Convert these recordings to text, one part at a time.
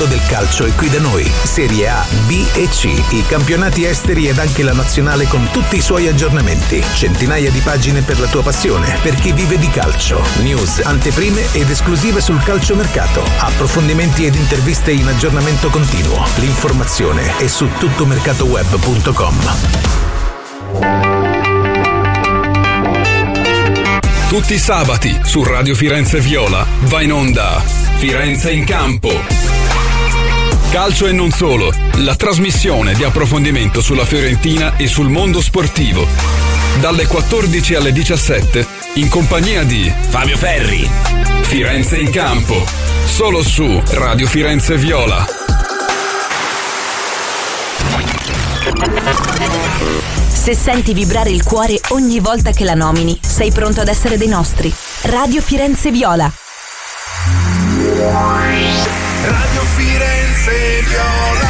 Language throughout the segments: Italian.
mondo del calcio è qui da noi. Serie A, B e C, i campionati esteri ed anche la nazionale con tutti i suoi aggiornamenti. Centinaia di pagine per la tua passione, per chi vive di calcio. News, anteprime ed esclusive sul calciomercato. Approfondimenti ed interviste in aggiornamento continuo. L'informazione è su tuttomercatoweb.com. Tutti i sabati su Radio Firenze Viola va in onda Firenze in campo. Calcio e non solo, la trasmissione di approfondimento sulla Fiorentina e sul mondo sportivo. Dalle 14 alle 17 in compagnia di Fabio Ferri. Firenze in campo, solo su Radio Firenze Viola. Se senti vibrare il cuore ogni volta che la nomini, sei pronto ad essere dei nostri. Radio Firenze Viola. Radio Firenze Viola.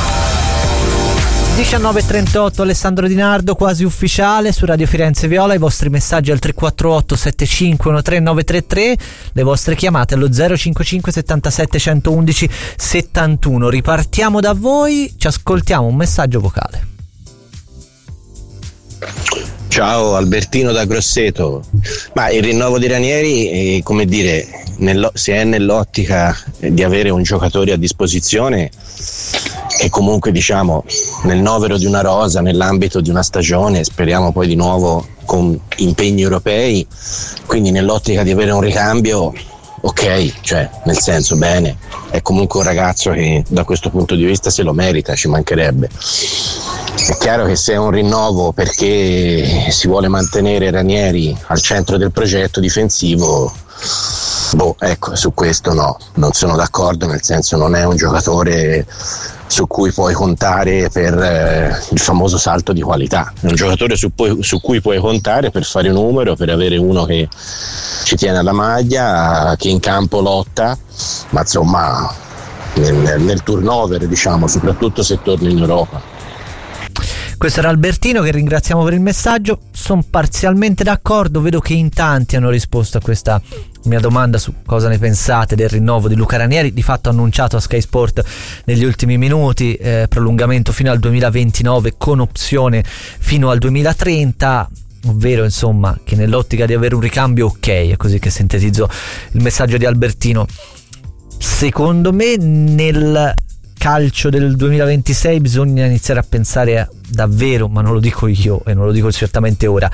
19:38, Alessandro Di Nardo, quasi ufficiale su Radio Firenze Viola. I vostri messaggi al 348 7513 933, le vostre chiamate allo 055 77 111 71. Ripartiamo da voi, ci ascoltiamo un messaggio vocale. Ciao, Albertino da Grosseto. Ma il rinnovo di Ranieri, come dire, se è nell'ottica di avere un giocatore a disposizione e comunque diciamo nel novero di una rosa, nell'ambito di una stagione, speriamo poi di nuovo con impegni europei, quindi nell'ottica di avere un ricambio, ok, cioè nel senso bene, è comunque un ragazzo che da questo punto di vista se lo merita, ci mancherebbe. È chiaro che se è un rinnovo perché si vuole mantenere Ranieri al centro del progetto difensivo, ecco, su questo no, non sono d'accordo, nel senso non è un giocatore su cui puoi contare per il famoso salto di qualità, è un giocatore su cui puoi contare per fare un numero, per avere uno che ci tiene alla maglia, che in campo lotta, ma insomma nel turnover, diciamo, soprattutto se torna in Europa. Questo era Albertino, che ringraziamo per il messaggio. Sono parzialmente d'accordo, vedo che in tanti hanno risposto a questa mia domanda su cosa ne pensate del rinnovo di Luca Ranieri, di fatto annunciato a Sky Sport negli ultimi minuti, prolungamento fino al 2029 con opzione fino al 2030, ovvero insomma che nell'ottica di avere un ricambio, ok, è così che sintetizzo il messaggio di Albertino. Secondo me nel calcio del 2026 bisogna iniziare a pensare davvero, ma non lo dico io e non lo dico certamente ora,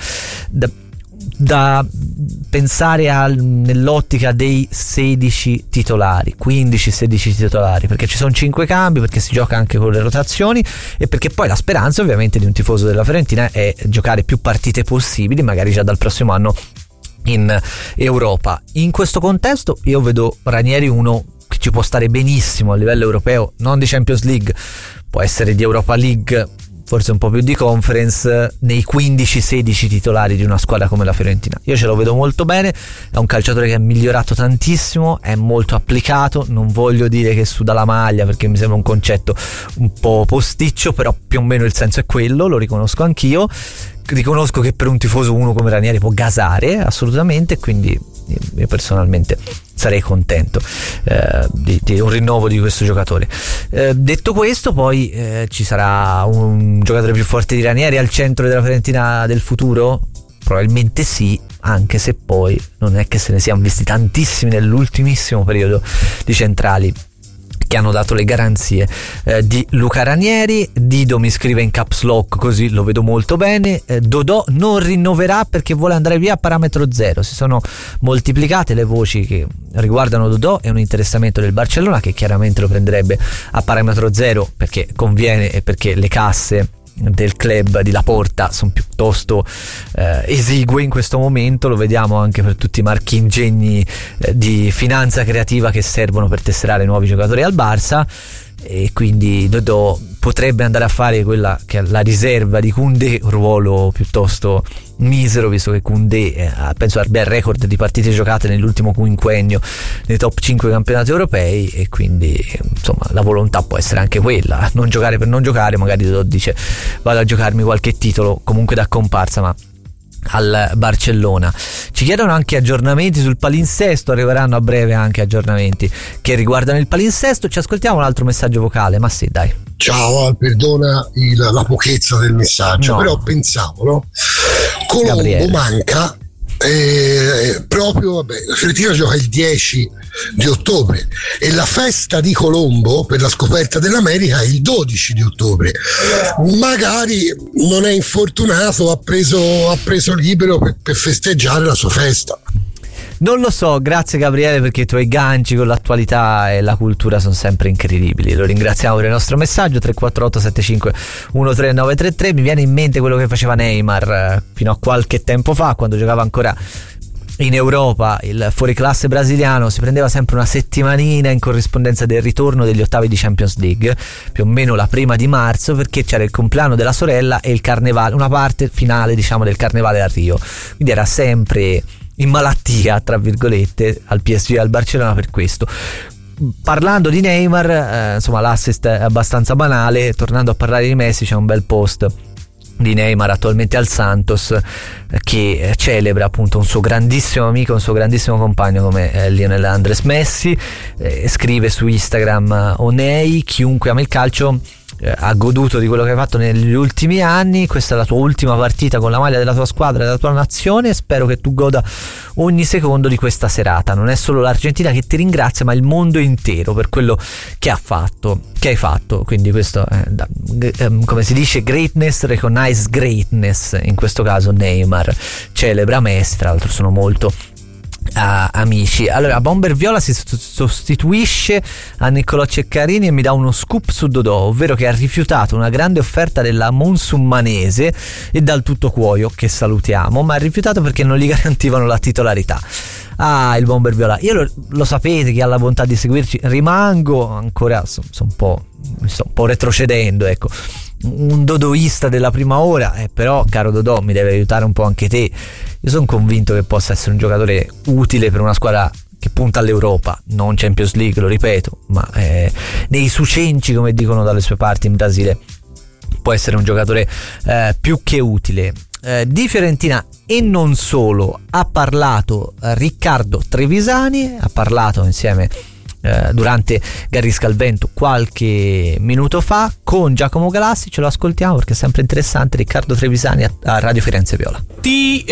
da pensare nell'ottica dei 16 titolari, 15-16 titolari, perché ci sono 5 cambi, perché si gioca anche con le rotazioni e perché poi la speranza ovviamente di un tifoso della Fiorentina è giocare più partite possibili, magari già dal prossimo anno in Europa. In questo contesto io vedo Ranieri uno che ci può stare benissimo a livello europeo, non di Champions League, può essere di Europa League, forse un po' più di Conference, nei 15-16 titolari di una squadra come la Fiorentina. Io ce lo vedo molto bene, è un calciatore che è migliorato tantissimo, è molto applicato, non voglio dire che suda la maglia perché mi sembra un concetto un po' posticcio, però più o meno il senso è quello, lo riconosco anch'io. Riconosco che per un tifoso uno come Ranieri può gasare assolutamente, quindi io personalmente sarei contento di un rinnovo di questo giocatore. Detto questo, poi ci sarà un giocatore più forte di Ranieri al centro della Fiorentina del futuro? Probabilmente sì, anche se poi non è che se ne siano visti tantissimi nell'ultimissimo periodo di centrali che hanno dato le garanzie di Luca Ranieri. Dido mi scrive in caps lock, così lo vedo molto bene. Dodò non rinnoverà perché vuole andare via a parametro zero. Si sono moltiplicate le voci che riguardano Dodò e un interessamento del Barcellona, che chiaramente lo prenderebbe a parametro zero perché conviene e perché le casse del club di Laporta sono piuttosto esigue in questo momento. Lo vediamo anche per tutti i marchi ingegni di finanza creativa che servono per tesserare nuovi giocatori al Barça, e quindi Dodò potrebbe andare a fare quella che è la riserva di Koundé, un ruolo piuttosto misero, visto che Koundé penso abbia il record di partite giocate nell'ultimo quinquennio nei top 5 campionati europei, e quindi insomma la volontà può essere anche quella, non giocare per non giocare. Magari Dodò dice vado a giocarmi qualche titolo comunque da comparsa, ma al Barcellona. Ci chiedono anche aggiornamenti sul palinsesto, arriveranno a breve anche aggiornamenti che riguardano il palinsesto. Ci ascoltiamo un altro messaggio vocale, ma sì, dai. Ciao, perdona la pochezza del messaggio, però pensavo, no? Colombo Gabriele manca proprio, la Fiorentina gioca il 10 di ottobre e la festa di Colombo per la scoperta dell'America è il 12 di ottobre. Magari non è infortunato, ha preso libero per festeggiare la sua festa. Non lo so, grazie Gabriele, perché i tuoi ganci con l'attualità e la cultura sono sempre incredibili. Lo ringraziamo per il nostro messaggio 348 75 13933. Mi viene in mente quello che faceva Neymar fino a qualche tempo fa, quando giocava ancora in Europa, il fuoriclasse brasiliano si prendeva sempre una settimanina in corrispondenza del ritorno degli ottavi di Champions League, più o meno la prima di marzo, perché c'era il compleanno della sorella e il carnevale, una parte finale diciamo del carnevale a Rio, quindi era sempre in malattia tra virgolette al PSG e al Barcellona per questo. Parlando di Neymar, insomma l'assist è abbastanza banale. Tornando a parlare di Messi, c'è un bel post di Neymar attualmente al Santos che celebra appunto un suo grandissimo amico, un suo grandissimo compagno come Lionel Andrés Messi. Scrive su Instagram: Onei, chiunque ama il calcio ha goduto di quello che hai fatto negli ultimi anni, questa è la tua ultima partita con la maglia della tua squadra e della tua nazione, spero che tu goda ogni secondo di questa serata. Non è solo l'Argentina che ti ringrazia, ma il mondo intero per quello che hai fatto. Quindi questo è, come si dice, greatness recognize greatness. In questo caso Neymar celebra Messi, tra l'altro sono molto amici. Allora Bomber Viola si sostituisce a Niccolò Ceccarini e mi dà uno scoop su Dodò, ovvero che ha rifiutato una grande offerta della Monsummanese e dal tutto cuoio, che salutiamo, ma ha rifiutato perché non gli garantivano la titolarità. Il Bomber Viola, io lo sapete che ha la bontà di seguirci, rimango ancora mi sto un po' retrocedendo, ecco, un dodoista della prima ora, però caro Dodò, mi deve aiutare un po' anche te. Io sono convinto che possa essere un giocatore utile per una squadra che punta all'Europa, non Champions League, lo ripeto, ma nei sucenci, come dicono dalle sue parti in Brasile, può essere un giocatore più che utile. Di Fiorentina e non solo ha parlato Riccardo Trevisani, ha parlato insieme durante Garrisca al Vento qualche minuto fa con Giacomo Galassi. Ce lo ascoltiamo perché è sempre interessante. Riccardo Trevisani a Radio Firenze Viola. Ti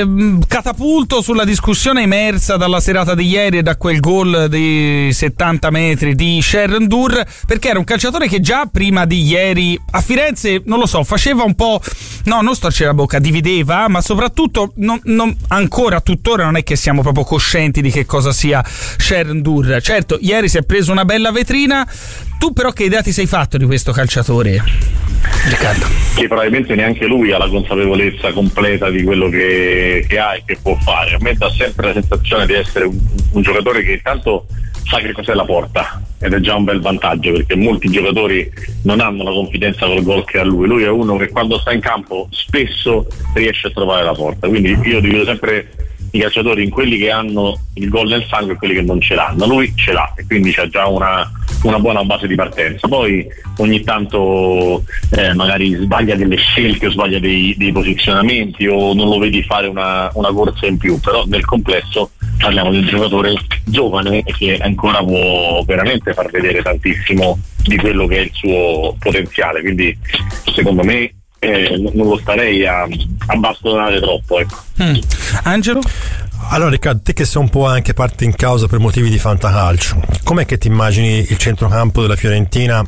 catapulto sulla discussione emersa dalla serata di ieri e da quel gol di 70 metri di Sharon Dur, perché era un calciatore che già prima di ieri a Firenze, non lo so, faceva un po', non storcere la bocca, divideva, ma soprattutto non ancora tuttora non è che siamo proprio coscienti di che cosa sia Sharon Dur. Certo, ieri si è preso una bella vetrina. Tu però che idea ti sei fatto di questo calciatore, Riccardo? Che probabilmente neanche lui ha la consapevolezza completa di quello che ha e che può fare. A me dà sempre la sensazione di essere un giocatore che intanto sa che cos'è la porta, ed è già un bel vantaggio, perché molti giocatori non hanno la confidenza col gol che ha lui. Lui è uno che quando sta in campo spesso riesce a trovare la porta, quindi io divido sempre i calciatori in quelli che hanno il gol nel sangue e quelli che non ce l'hanno. Lui ce l'ha e quindi c'ha già una buona base di partenza. Poi ogni tanto magari sbaglia delle scelte o sbaglia dei posizionamenti o non lo vedi fare una corsa in più, però nel complesso parliamo di un giocatore giovane che ancora può veramente far vedere tantissimo di quello che è il suo potenziale, quindi secondo me non lo starei a bastonare troppo, ecco. Angelo? Allora Riccardo, te che sei un po' anche parte in causa per motivi di fantacalcio, com'è che ti immagini il centrocampo della Fiorentina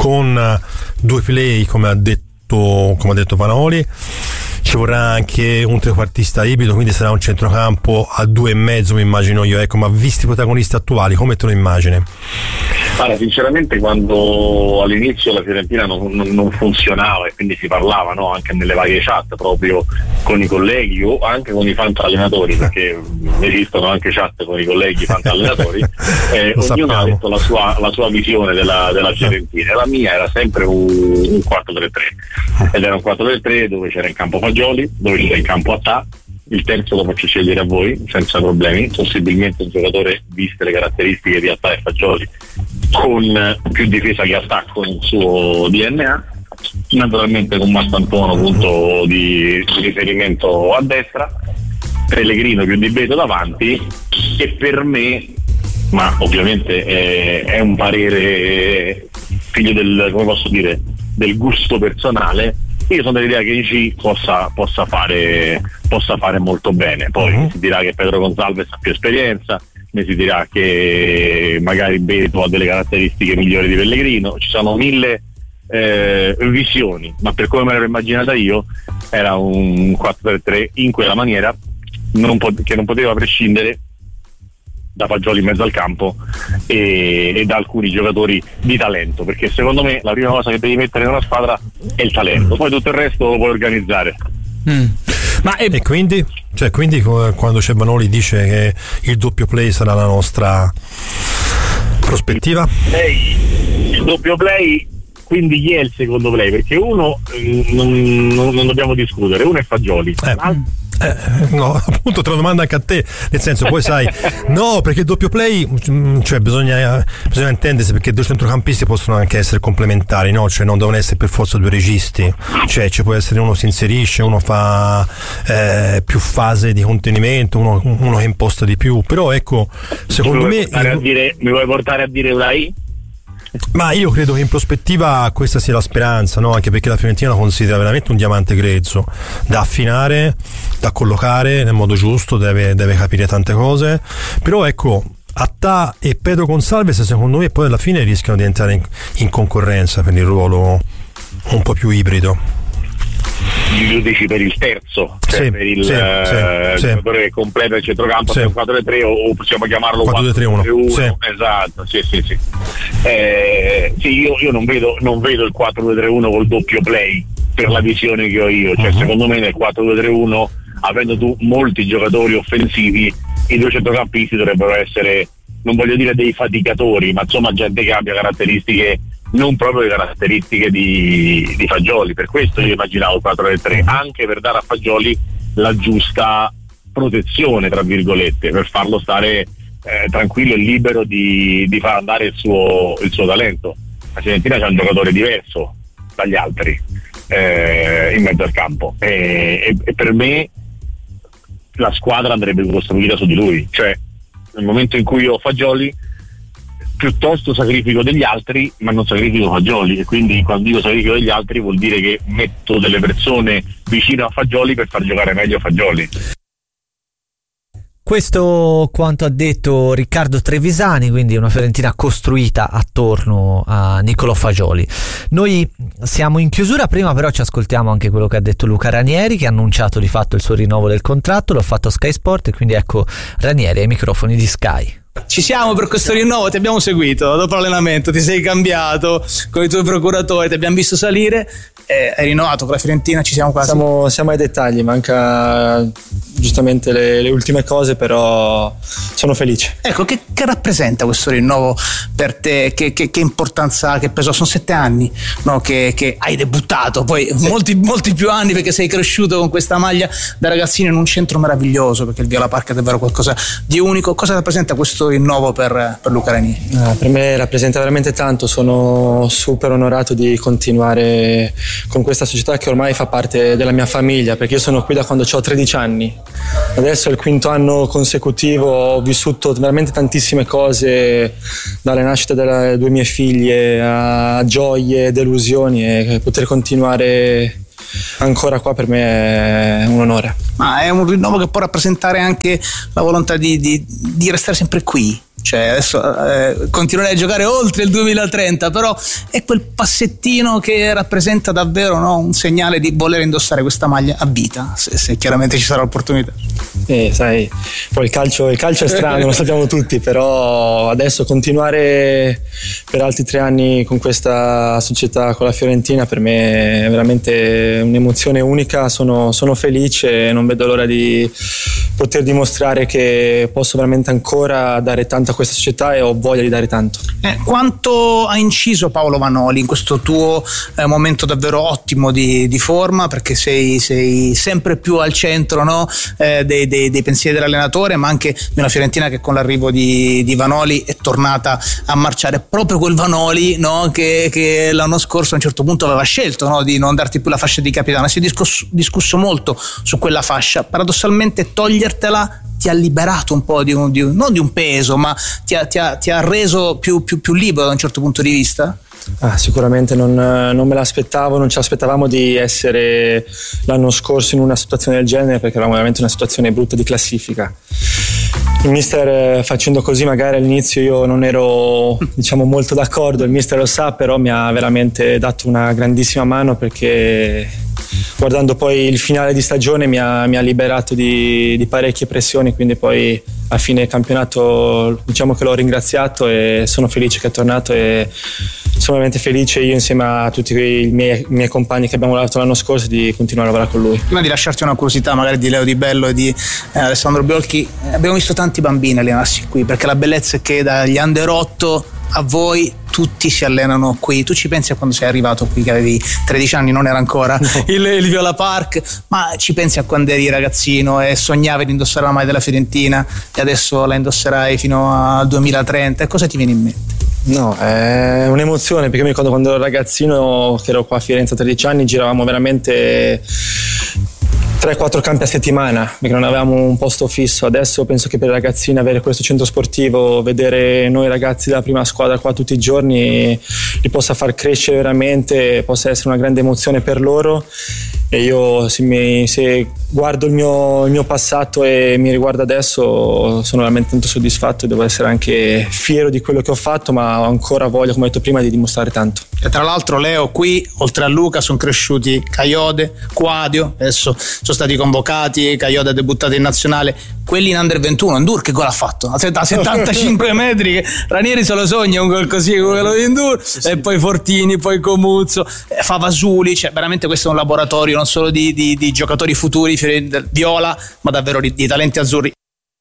con due play, come ha detto Vanoli? Ci vorrà anche un trequartista ibrido, quindi sarà un centrocampo a 2,5, mi immagino io, ecco, ma visti i protagonisti attuali, come te lo immagini? Allora, sinceramente quando all'inizio la Fiorentina non funzionava e quindi si parlava, no, anche nelle varie chat proprio con i colleghi o anche con i fantallenatori, perché esistono anche chat con i colleghi fantallenatori, ognuno ha detto la sua visione della Fiorentina. La mia era sempre un 4-3-3 ed era un 4-3-3 dove c'era in campo Fagioli, dove c'era in campo Attà. Il terzo lo faccio scegliere a voi senza problemi, possibilmente un giocatore, viste le caratteristiche di Attà e Fagioli, con più difesa che attacco nel suo DNA. naturalmente con Mastantuono punto di riferimento a destra, Pellegrino più Di Beto davanti, e per me, ma ovviamente è un parere figlio del, come posso dire, del gusto personale, io sono dell'idea che Inci possa fare molto bene. Poi si dirà che Pedro Gonçalves ha più esperienza, ne si dirà che magari Beto ha delle caratteristiche migliori di Pellegrino, ci sono mille visioni, ma per come me l'ero immaginata io era un 4-3-3 in quella maniera, che non poteva prescindere da Fagioli in mezzo al campo e da alcuni giocatori di talento, perché secondo me la prima cosa che devi mettere in una squadra è il talento, poi tutto il resto lo puoi organizzare. E quindi quando Cebanoli dice che il doppio play sarà la nostra prospettiva? Il doppio play, quindi chi è il secondo play? Perché uno non dobbiamo discutere, uno è Fagioli, no, appunto te lo domando anche a te, nel senso, poi sai, no, perché il doppio play, cioè bisogna intendersi, perché due centrocampisti possono anche essere complementari, no? Cioè non devono essere per forza due registi, cioè ci può essere uno si inserisce, uno fa più fase di contenimento, uno che imposta di più, però ecco, secondo me mi vuoi portare a dire Ulai? Ma io credo che in prospettiva questa sia la speranza, no? Anche perché la Fiorentina la considera veramente un diamante grezzo da affinare, da collocare nel modo giusto, deve capire tante cose, però ecco, Attà e Pedro Gonçalves secondo me poi alla fine rischiano di entrare in concorrenza per il ruolo un po' più ibrido. Io dici per il terzo, cioè per il giocatore che completa il centrocampo, se è un 4-3 o possiamo chiamarlo 4-2-3-1. Esatto, sì. Io non vedo il 4-2-3-1 col doppio play per la visione che ho io, cioè secondo me nel 4-2-3-1, avendo tu molti giocatori offensivi, i due centrocampisti dovrebbero essere, non voglio dire dei faticatori, ma insomma gente che abbia caratteristiche, non proprio le caratteristiche di Fagioli. Per questo io immaginavo il 4-3, anche per dare a Fagioli la giusta protezione, tra virgolette, per farlo stare tranquillo e libero di far andare il suo talento. La Fiorentina c'è un giocatore diverso dagli altri in mezzo al campo e per me la squadra andrebbe costruita su di lui, cioè nel momento in cui io ho Fagioli piuttosto sacrifico degli altri, ma non sacrifico Fagioli, e quindi quando io sacrifico degli altri vuol dire che metto delle persone vicino a Fagioli per far giocare meglio Fagioli. Questo quanto ha detto Riccardo Trevisani, quindi una Fiorentina costruita attorno a Niccolò Fagioli. Noi siamo in chiusura, prima però ci ascoltiamo anche quello che ha detto Luca Ranieri, che ha annunciato di fatto il suo rinnovo del contratto, l'ha fatto a Sky Sport, e quindi ecco Ranieri ai microfoni di Sky. Ci siamo per questo rinnovo, ti abbiamo seguito dopo l'allenamento, ti sei cambiato con i tuoi procuratori, ti abbiamo visto salire, hai rinnovato con la Fiorentina, ci siamo quasi. Siamo ai dettagli, manca giustamente le ultime cose, però sono felice. Ecco, che rappresenta questo rinnovo per te? Che importanza ha, che peso? Sono 7 anni, no? che hai debuttato, poi sì. molti più anni, perché sei cresciuto con questa maglia da ragazzino in un centro meraviglioso, perché il Viola Park è davvero qualcosa di unico. Cosa rappresenta questo rinnovo per Luca Ranieri? Per me rappresenta veramente tanto, sono super onorato di continuare con questa società che ormai fa parte della mia famiglia, perché io sono qui da quando ho 13 anni, adesso è il 5º anno consecutivo, ho vissuto veramente tantissime cose, dalle nascite delle 2 mie figlie a gioie, delusioni, e poter continuare ancora qua per me è un onore. Ma è un rinnovo che può rappresentare anche la volontà di restare sempre qui, cioè adesso continuerei a giocare oltre il 2030, però è quel passettino che rappresenta davvero, no, un segnale di voler indossare questa maglia a vita, se chiaramente ci sarà l'opportunità. Sai, poi il calcio è strano, lo sappiamo tutti, però adesso continuare per altri 3 anni con questa società, con la Fiorentina, per me è veramente un'emozione unica, sono felice e non vedo l'ora di poter dimostrare che posso veramente ancora dare tanta tanto a questa società e ho voglia di dare tanto. Quanto ha inciso Paolo Vanoli in questo tuo momento davvero ottimo di forma, perché sei sempre più al centro, no? dei pensieri dell'allenatore, ma anche di una Fiorentina che con l'arrivo di Vanoli è tornata a marciare, proprio quel Vanoli, no? che l'anno scorso a un certo punto aveva scelto, no? di non darti più la fascia di capitano. Si è discusso molto su quella fascia, paradossalmente togliertela ti ha liberato un po' non di un peso, ma ti ha reso più libero da un certo punto di vista? Sicuramente non me l'aspettavo, non ci aspettavamo di essere l'anno scorso in una situazione del genere, perché eravamo veramente in una situazione brutta di classifica. Il mister facendo così, magari all'inizio io non ero molto d'accordo, il mister lo sa, però mi ha veramente dato una grandissima mano, perché guardando poi il finale di stagione mi ha liberato di parecchie pressioni, quindi poi a fine campionato che l'ho ringraziato e sono felice che è tornato, e sono veramente felice io insieme a tutti i miei compagni che abbiamo lavorato l'anno scorso di continuare a lavorare con lui. Prima di lasciarti una curiosità magari di Leo Di Bello e di Alessandro Biolchi, abbiamo visto tanti bambini allenarsi qui, perché la bellezza è che dagli under 8 a voi tutti si allenano qui. Tu ci pensi a quando sei arrivato qui che avevi 13 anni, non era ancora il Viola Park, ma ci pensi a quando eri ragazzino e sognavi di indossare la maglia della Fiorentina e adesso la indosserai fino al 2030, e cosa ti viene in mente? No, è un'emozione, perché mi ricordo quando ero ragazzino, che ero qua a Firenze a 13 anni, giravamo veramente 3-4 campi a settimana, perché non avevamo un posto fisso. Adesso penso che per i ragazzini avere questo centro sportivo, vedere noi ragazzi della prima squadra qua tutti i giorni, li possa far crescere veramente, possa essere una grande emozione per loro. E io se guardo il mio passato e mi riguardo adesso, sono veramente tanto soddisfatto e devo essere anche fiero di quello che ho fatto, ma ho ancora voglia, come ho detto prima, di dimostrare tanto. E tra l'altro, Leo, qui oltre a Luca sono cresciuti Caiode, Quadio, adesso sono stati convocati, Caiode ha debuttato in nazionale, quelli in under 21. Ndur che gol ha fatto? A 75 metri, che Ranieri se lo sogna un gol così come quello di Ndur, e poi Fortini, poi Comuzzo, Favasuli, cioè veramente questo è un laboratorio non solo di giocatori futuri Viola, ma davvero di talenti azzurri.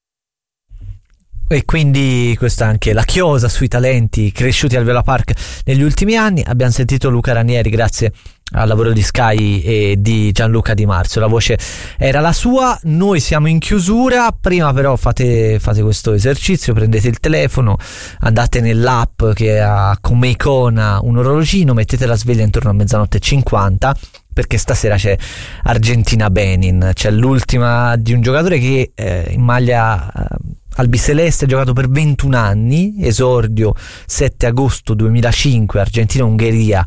E quindi questa è anche la chiosa sui talenti cresciuti al Viola Park negli ultimi anni. Abbiamo sentito Luca Ranieri grazie al lavoro di Sky e di Gianluca Di Marzio, la voce era la sua. Noi siamo in chiusura, prima però fate questo esercizio, prendete il telefono, andate nell'app che ha come icona un orologino, mettete la sveglia intorno a 00:50, perché stasera c'è Argentina-Benin, c'è l'ultima di un giocatore che in maglia albiceleste ha giocato per 21 anni, esordio 7 agosto 2005, Argentina-Ungheria,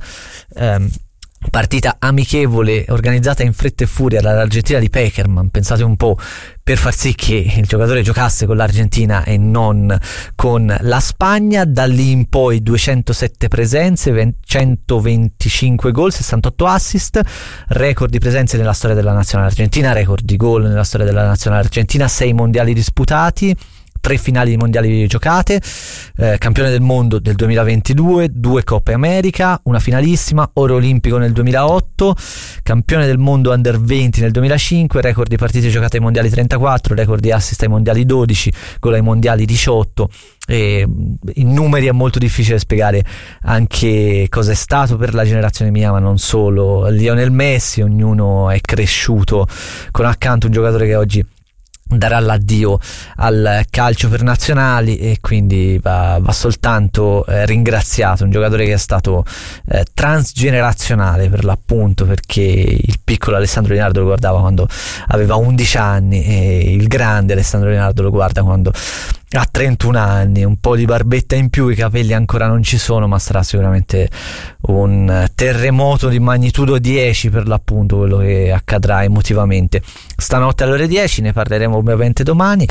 partita amichevole organizzata in fretta e furia dall'Argentina di Pekerman, pensate un po', per far sì che il giocatore giocasse con l'Argentina e non con la Spagna. Da lì in poi 207 presenze, 125 gol, 68 assist, record di presenze nella storia della nazionale argentina, record di gol nella storia della nazionale argentina, 6 mondiali disputati, 3 finali di mondiali giocate, campione del mondo del 2022, 2 Coppe America, una finalissima, oro olimpico nel 2008, campione del mondo under 20 nel 2005, record di partite giocate ai mondiali 34, record di assist ai mondiali 12, gol ai mondiali 18. E in numeri è molto difficile spiegare anche cosa è stato per la generazione mia, ma non solo. Lionel Messi, ognuno è cresciuto con accanto un giocatore che oggi darà l'addio al calcio per nazionali, e quindi va soltanto ringraziato, un giocatore che è stato transgenerazionale per l'appunto, perché il piccolo Alessandro Linardo lo guardava quando aveva 11 anni e il grande Alessandro Linardo lo guarda quando ha 31 anni, un po' di barbetta in più, i capelli ancora non ci sono, ma sarà sicuramente un terremoto di magnitudo 10 per l'appunto quello che accadrà emotivamente stanotte alle ore 10. Ne parleremo ovviamente domani.